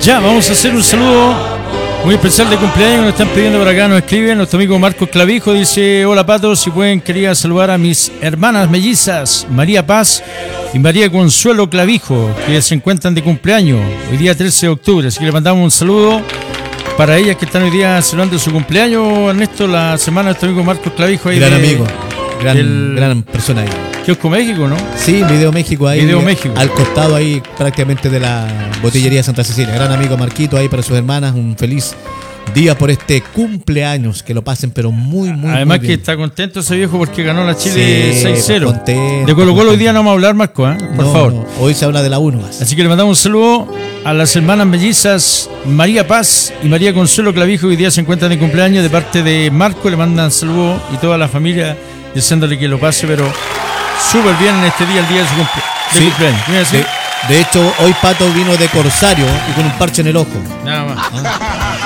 Ya, vamos a hacer un saludo muy especial de cumpleaños. Nos están pidiendo por acá, nos escriben. Nuestro amigo Marcos Clavijo dice: hola Pato, si pueden, quería saludar a mis hermanas mellizas, María Paz y María Consuelo Clavijo, que se encuentran de cumpleaños hoy día 13 de octubre. Así que le mandamos un saludo para ellas que están hoy día celebrando su cumpleaños. Ernesto, la semana de nuestro amigo Marcos Clavijo. Ahí gran amigo, gran persona ahí. Kiosco México, ¿no? Sí, Video México ahí. Video México. Al costado ahí prácticamente de la botillería Santa Cecilia. Gran amigo Marquito ahí para sus hermanas. Un feliz día por este cumpleaños. Que lo pasen pero muy Además muy que bien. está contento ese viejo porque ganó la Chile Sí, 6-0. contento, De Colo Colo hoy contento. día no vamos a hablar, Marco, por favor. No, hoy se habla de la 1 más. Así que le mandamos un saludo a las hermanas mellizas María Paz y María Consuelo Clavijo, que hoy día se encuentran de cumpleaños. De parte de Marco le mandan saludos y toda la familia, deseándole que lo pase, pero súper bien en este día, el día de su cumpleaños. ¿Qué iba a decir? De hecho, hoy Pato vino de corsario y con un parche en el ojo. Nada más.